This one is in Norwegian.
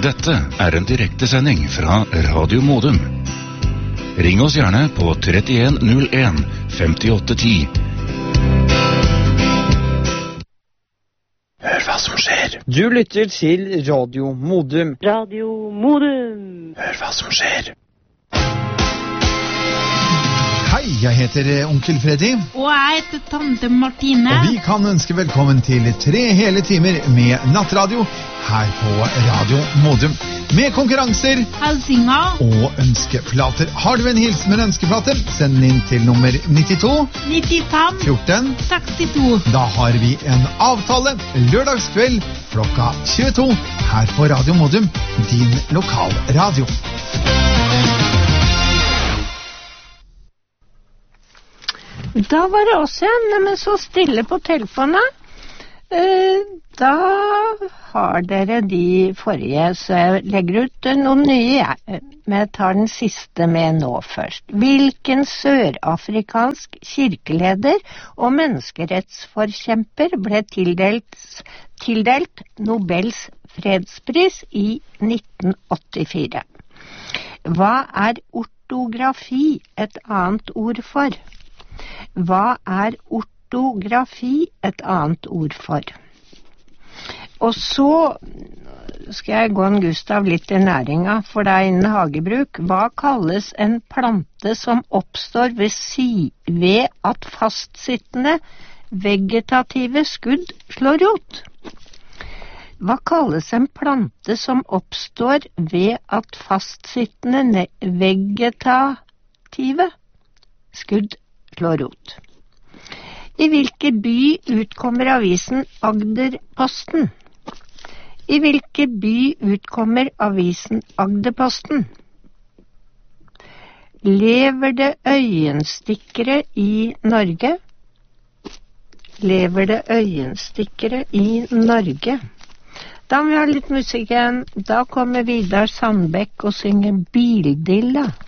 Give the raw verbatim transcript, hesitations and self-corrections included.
Dette er en direktesending fra Radio Modum. Ring oss gjerne på trettien null en femtiåtte ti. Hør hva som skjer. Du lytter til Radio Modum. Radio Modum. Hør hva som skjer. Hei, jeg heter Onkel Freddy. Og jeg heter Tante Martine. Og vi kan ønske velkommen til tre hele timer med nattradio her på Radio Modum. Med konkurranser Helsinger og ønskeplater. Har du en hilsen med en ønskeplate, send den inn til nummer nittito nittifem fjorten sekstito. Da har vi en avtale lørdagskveld klokka tjueto her på Radio Modum, din lokalradio. Da var det også en, men så stille på telefonen. Eh, da har dere de forrige, så jeg legger ut noen nye, jeg. Men jeg tar den siste med nå først. Hvilken sørafrikansk kirkeleder og menneskerettsforkjemper ble tildelt, tildelt Nobels fredspris i nitten åttifire? Hva er ortografi et annet ord for? Hva er ortografi et annet ord for? Og så skal jeg gå en Gustav litt i næringa, for det er innen hagebruk. Hva kalles en plante som oppstår ved, si, ved at fastsittende vegetative skudd slår rot? Hva kalles en plante som oppstår ved at fastsittende vegetative skudd slår rot? I hvilken by utkommer avisen Agderposten? I hvilken by utkommer avisen Agderposten? Lever det øyenstikkere i Norge? Lever det øyenstikkere i Norge? Da må vi ha litt musikk igjen. Da kommer Vidar Sandbekk og synger Bildilla.